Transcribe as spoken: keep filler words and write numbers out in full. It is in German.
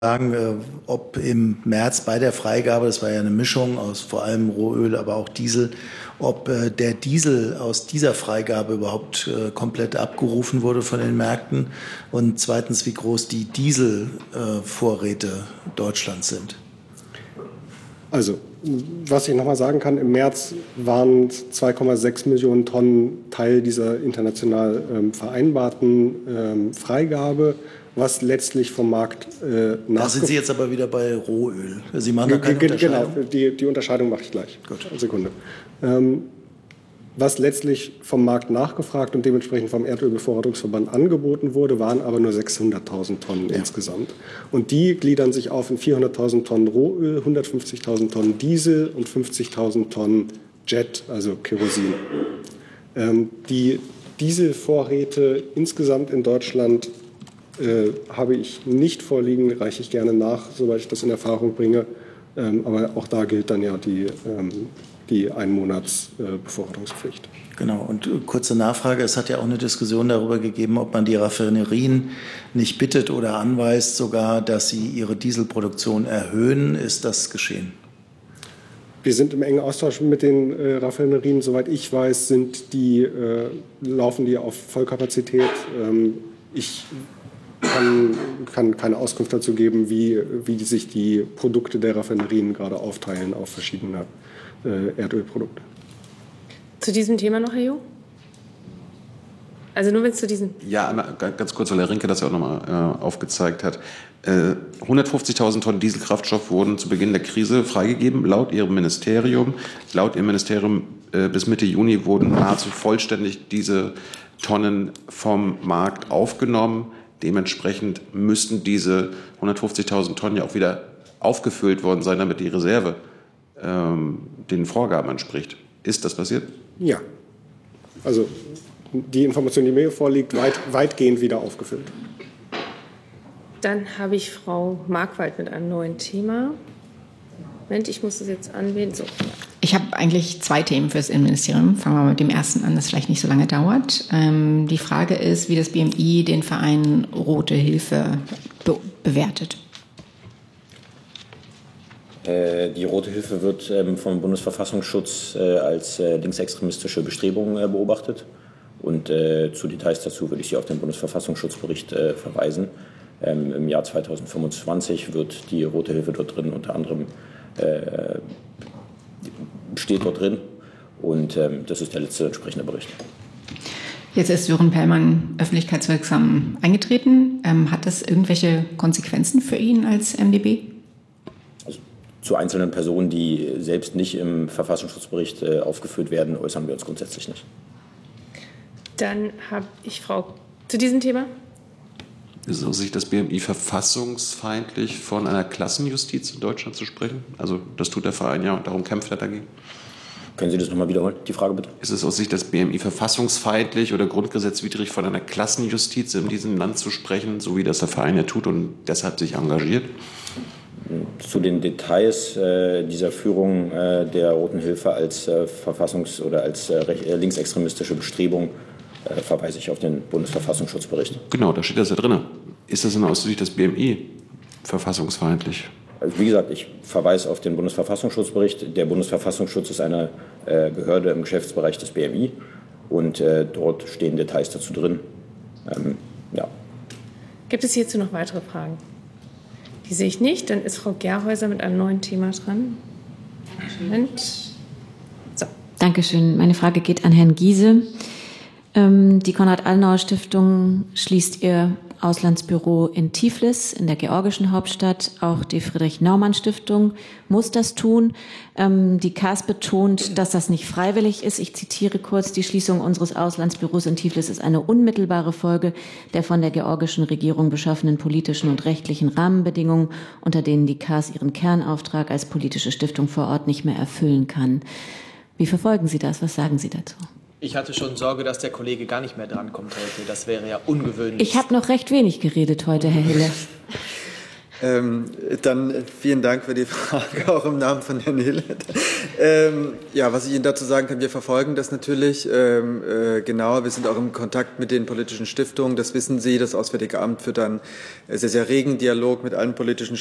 sagen, ob im März bei der Freigabe, das war ja eine Mischung aus vor allem Rohöl, aber auch Diesel, ob der Diesel aus dieser Freigabe überhaupt komplett abgerufen wurde von den Märkten und zweitens, wie groß die Dieselvorräte Deutschlands sind. Also, was ich nochmal sagen kann, im März waren zwei Komma sechs Millionen Tonnen Teil dieser international ähm, vereinbarten ähm, Freigabe, was letztlich vom Markt äh, Da sind Sie jetzt aber wieder bei Rohöl. Sie machen da keine G Unterscheidung? Genau, die, die Unterscheidung mache ich gleich. Gut. Eine Sekunde. Ähm, was letztlich vom Markt nachgefragt und dementsprechend vom Erdölbevorratungsverband angeboten wurde, waren aber nur sechshunderttausend Tonnen ja. insgesamt. Und die gliedern sich auf in vierhunderttausend Tonnen Rohöl, hundertfünfzigtausend Tonnen Diesel und fünfzigtausend Tonnen Jet, also Kerosin. Ähm, die Dieselvorräte insgesamt in Deutschland äh, habe ich nicht vorliegen, reiche ich gerne nach, soweit ich das in Erfahrung bringe. Ähm, aber auch da gilt dann ja die ähm, die Einmonats-Bevorratungspflicht. Genau. Und kurze Nachfrage. Es hat ja auch eine Diskussion darüber gegeben, ob man die Raffinerien nicht bittet oder anweist sogar, dass sie ihre Dieselproduktion erhöhen. Ist das geschehen? Wir sind im engen Austausch mit den äh, Raffinerien. Soweit ich weiß, sind die, äh, laufen die auf Vollkapazität. Ähm, ich kann, kann keine Auskunft dazu geben, wie, wie sich die Produkte der Raffinerien gerade aufteilen auf verschiedene Erdölprodukte. Zu diesem Thema noch, Herr Jung? Also nur wenn es zu diesem... Ja, einmal ganz kurz, weil Herr Rinke das ja auch nochmal äh, aufgezeigt hat. Äh, hundertfünfzigtausend Tonnen Dieselkraftstoff wurden zu Beginn der Krise freigegeben, laut Ihrem Ministerium. Laut Ihrem Ministerium äh, bis Mitte Juni wurden nahezu vollständig diese Tonnen vom Markt aufgenommen. Dementsprechend müssten diese hundertfünfzigtausend Tonnen ja auch wieder aufgefüllt worden sein, damit die Reserve den Vorgaben entspricht. Ist das passiert? Ja. Also die Information, die mir vorliegt, weit, weitgehend wieder aufgefüllt. Dann habe ich Frau Markwald mit einem neuen Thema. Moment, ich muss das jetzt anwählen. So. Ich habe eigentlich zwei Themen für das Innenministerium. Fangen wir mit dem ersten an, das vielleicht nicht so lange dauert. Ähm, die Frage ist, wie das B M I den Verein Rote Hilfe be- bewertet. Die Rote Hilfe wird vom Bundesverfassungsschutz als linksextremistische Bestrebung beobachtet. Und zu Details dazu würde ich Sie auf den Bundesverfassungsschutzbericht verweisen. Im Jahr zweitausendfünfundzwanzig wird die Rote Hilfe dort drin unter anderem steht dort drin. Und das ist der letzte entsprechende Bericht. Jetzt ist Sören Pellmann öffentlichkeitswirksam eingetreten. Ähm, hat das irgendwelche Konsequenzen für ihn als M d B? Zu einzelnen Personen, die selbst nicht im Verfassungsschutzbericht äh, aufgeführt werden, äußern wir uns grundsätzlich nicht. Dann habe ich Frau zu diesem Thema. Ist es aus Sicht des B M I verfassungsfeindlich, von einer Klassenjustiz in Deutschland zu sprechen? Also das tut der Verein ja und darum kämpft er dagegen. Können Sie das nochmal wiederholen, die Frage bitte? Ist es aus Sicht des B M I verfassungsfeindlich oder grundgesetzwidrig, von einer Klassenjustiz in diesem Land zu sprechen, so wie das der Verein ja tut und deshalb sich engagiert? Zu den Details äh, dieser Führung äh, der Roten Hilfe als äh, verfassungs- oder als äh, linksextremistische Bestrebung äh, verweise ich auf den Bundesverfassungsschutzbericht. Genau, da steht das ja drin. Ist das denn aus Sicht des B M I verfassungsfeindlich? Also wie gesagt, ich verweise auf den Bundesverfassungsschutzbericht. Der Bundesverfassungsschutz ist eine äh, Behörde im Geschäftsbereich des B M I und äh, dort stehen Details dazu drin. Ähm, ja. Gibt es hierzu noch weitere Fragen? Die sehe ich nicht. Dann ist Frau Gerhäuser mit einem neuen Thema dran. Moment. So. Dankeschön. Meine Frage geht an Herrn Giese. Ähm, die Konrad-Adenauer-Stiftung schließt ihr Auslandsbüro in Tiflis, in der georgischen Hauptstadt. Auch die Friedrich-Naumann-Stiftung muss das tun. Ähm, die K A S betont, dass das nicht freiwillig ist. Ich zitiere kurz: Die Schließung unseres Auslandsbüros in Tiflis ist eine unmittelbare Folge der von der georgischen Regierung beschaffenen politischen und rechtlichen Rahmenbedingungen, unter denen die K A S ihren Kernauftrag als politische Stiftung vor Ort nicht mehr erfüllen kann. Wie verfolgen Sie das? Was sagen Sie dazu? Ich hatte schon Sorge, dass der Kollege gar nicht mehr drankommt heute. Das wäre ja ungewöhnlich. Ich habe noch recht wenig geredet heute, Herr Hille. Ähm, dann vielen Dank für die Frage, auch im Namen von Herrn Hill. Ähm, ja, was ich Ihnen dazu sagen kann, wir verfolgen das natürlich ähm, äh, genauer. Wir sind auch im Kontakt mit den politischen Stiftungen. Das wissen Sie. Das Auswärtige Amt führt dann sehr, sehr regen Dialog mit allen politischen